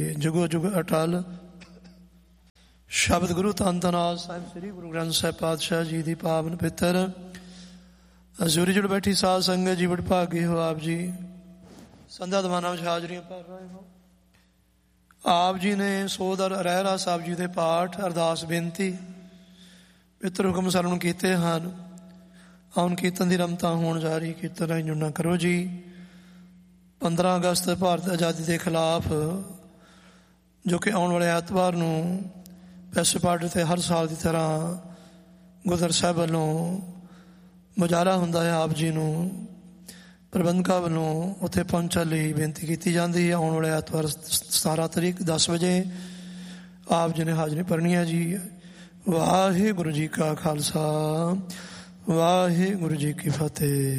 ਜੁਗੋ ਜੁਗ ਅਟਲ। ਸ਼ਬਦ ਗੁਰੂ ਧੰਨ ਧੰਨ ਆਦਿ ਸਾਹਿਬ ਸ੍ਰੀ ਗੁਰੂ ਗ੍ਰੰਥ ਸਾਹਿਬ ਪਾਤਸ਼ਾਹ ਜੀ ਦੀ ਪਾਵਨ ਪਿੱਤਰ ਹਜ਼ੂਰੀ ਜੁੜ ਬੈਠੀ ਸਾਧ ਸੰਗਤ ਜੀ, ਬੜੇ ਭਾਗੇ ਹੋ ਆਪ ਜੀ। ਸੰਧਾ ਦੀਵਾਨਾਂ ਵਿੱਚ ਹਾਜ਼ਰੀਆਂ ਭਰ ਰਹੇ ਹੋ। ਆਪ ਜੀ ਨੇ ਸੋਦਰ ਰਹਿਰਾ ਸਾਹਿਬ ਜੀ ਦੇ ਪਾਠ, ਅਰਦਾਸ, ਬੇਨਤੀ, ਪਿੱਤਰ ਹੁਕਮ ਸਰਵਣ ਕੀਤੇ ਹਨ। ਹੁਣ ਕੀਰਤਨ ਦੀ ਰਮਤਾ ਹੋਣ ਜਾ ਰਹੀ। ਕੀਰਤਨ ਰਾਹੀਂ ਜੁੜਨਾ ਕਰੋ ਜੀ। 15 ਅਗਸਤ ਭਾਰਤ ਆਜ਼ਾਦੀ ਦੇ ਖਿਲਾਫ, ਜੋ ਕਿ ਆਉਣ ਵਾਲੇ ਐਤਵਾਰ ਨੂੰ ਪੈਸੇ ਪਾਰਟੀ 'ਤੇ ਹਰ ਸਾਲ ਦੀ ਤਰ੍ਹਾਂ ਗੁਰਦੁਆਰਾ ਸਾਹਿਬ ਵੱਲੋਂ ਮੁਜ਼ਾਹਰਾ ਹੁੰਦਾ ਹੈ, ਆਪ ਜੀ ਨੂੰ ਪ੍ਰਬੰਧਕਾਂ ਵੱਲੋਂ ਉੱਥੇ ਪਹੁੰਚਣ ਲਈ ਬੇਨਤੀ ਕੀਤੀ ਜਾਂਦੀ ਹੈ। ਆਉਣ ਵਾਲੇ ਐਤਵਾਰ 17 ਤਰੀਕ 10 ਵਜੇ ਆਪ ਜੀ ਨੇ ਹਾਜ਼ਰੀ ਭਰਨੀ ਹੈ ਜੀ। ਵਾਹਿਗੁਰੂ ਜੀ ਕਾ ਖਾਲਸਾ, ਵਾਹਿਗੁਰੂ ਜੀ ਕੀ ਫਤਿਹ।